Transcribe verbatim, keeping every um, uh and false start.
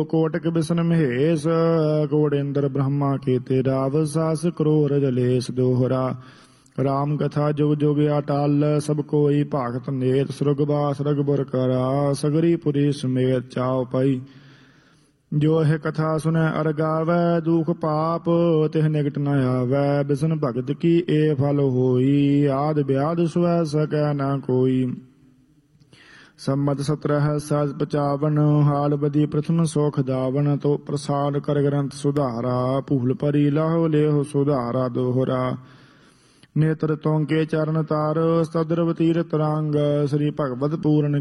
ਕੋਟਕ ਬਿਸ਼ਨ ਮਹੇਸ਼ ਕੋੜ ਇੰਦਰ ਬ੍ਰਹਮਾ ਕੇਤੇ ਰਾਵ ਸਾਸ ਕਰੋਰ ਜਲੇਸ਼ ਦੋਹਰਾ ਰਾਮ ਕਥਾ ਜੁਗ ਜੁਗ ਅਟਲ ਸਭ ਕੋਈ ਭਾਗਤ ਨੇਤ ਸੁਰਗਵਾਸ ਰਗਬਰ ਕਰਾ ਸਗਰੀ ਪੁਰੀ ਸਮੇਤ ਚਾਉ ਪਾਈ ਜੋ ਇਹ ਕਥਾ ਸੁਨੈ ਅਰ ਗਾਵੈ ਦੁਖ ਪਾਪ ਤਿਹ ਨਿਕਟ ਨ ਆਵੈ ਬਿਸ਼ਨ ਭਗਤ ਕੀ ਏ ਫਲ ਹੋਈ ਆਦ ਬਿਆਦ ਸੁਐ ਸਕੈ ਨ ਕੋਈ ਸੰਮਤ ਸਤਰਹ ਸਹਿਜ ਪਚਾਵਨ ਹਾਲ ਬਦੀ ਪ੍ਰਥਮ ਸੋਖ ਦਾਵਨ ਤੋ ਪ੍ਰਸਾਦ ਕਰ ਗ੍ਰੰਥ ਸੁਧਾਰਾ ਭੂਲ ਭਰੀ ਲਾਹੋ ਲੇਹੁ ਸੁਧਾਰਾ ਦੋਹਰਾ ਨੇਤਰ ਤੋਂਕੇ ਚਰਨ ਤਾਰ ਸਤਦਰਵ ਤੀਰਥ ਰੰਗ ਸ੍ਰੀ ਭਗਵਤ ਪੂਰਨ